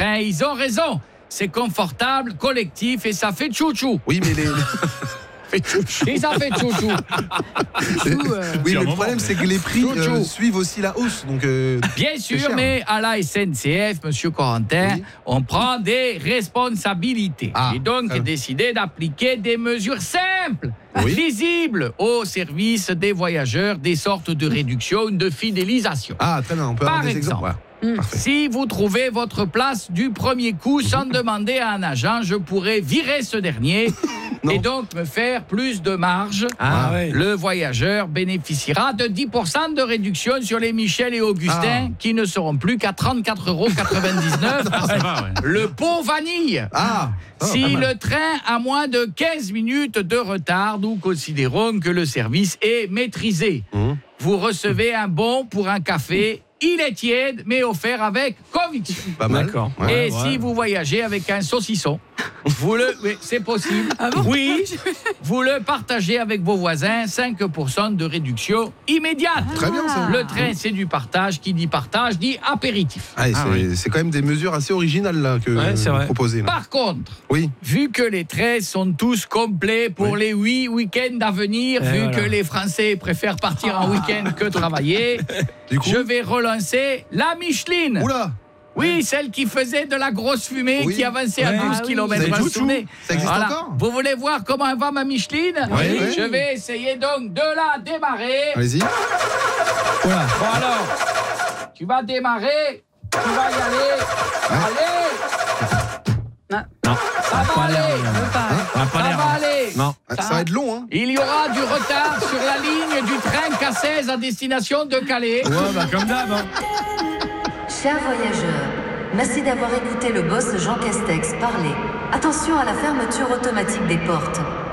train. Ils ont raison. C'est confortable, collectif et ça fait chouchou. Oui, mais les... Et ça fait chouchou. Oui, mais le problème, c'est que les prix suivent aussi la hausse. Donc, bien sûr, mais à la SNCF, monsieur Corentin, on prend des responsabilités. J'ai donc décidé d'appliquer des mesures simples, lisibles, au service des voyageurs, des sortes de réduction, de fidélisation. Ah, très bien, on peut avoir des exemples. Si vous trouvez votre place du premier coup sans demander à un agent, je pourrais virer ce dernier et donc me faire plus de marge. Le voyageur bénéficiera de 10% de réduction sur les Michel et Augustin qui ne seront plus qu'à 34,99 €. Le pot vanille. Si le train a moins de 15 minutes de retard, nous considérons que le service est maîtrisé. Vous recevez un bon pour un café. Il est tiède, mais offert avec conviction. Pas mal. Et si vous voyagez avec un saucisson, c'est possible. Oui, vous le partagez avec vos voisins, 5% de réduction immédiate. Très bien, ça. Le train, c'est du partage. Qui dit partage, dit apéritif. C'est quand même des mesures assez originales là, que vous proposez. Là. Par contre, vu que les trains sont tous complets pour les 8 week-ends à venir, vu que les Français préfèrent partir en week-end que travailler, je vais relancer la Micheline. Oula! Oui, celle qui faisait de la grosse fumée, qui avançait à 12 km/h. Ça existe encore? Vous voulez voir comment va ma Micheline? Je vais essayer donc de la démarrer. Allez-y. Bon alors, tu vas démarrer, tu vas y aller. Allez! Non. Ça va aller. Non, ça va être long, hein. Il y aura du retard sur la ligne du train K16 à destination de Calais. Comme d'hab. Chers voyageurs, merci d'avoir écouté le boss Jean Castex parler. Attention à la fermeture automatique des portes.